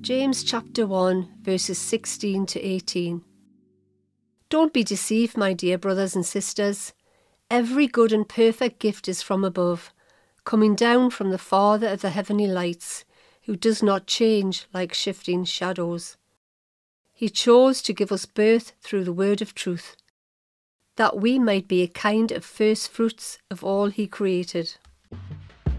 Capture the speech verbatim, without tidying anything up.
James chapter one, verses sixteen to eighteen. Don't be deceived, my dear brothers and sisters. Every good and perfect gift is from above, coming down from the Father of the heavenly lights, who does not change like shifting shadows. He chose to give us birth through the word of truth, that we might be a kind of first fruits of all he created.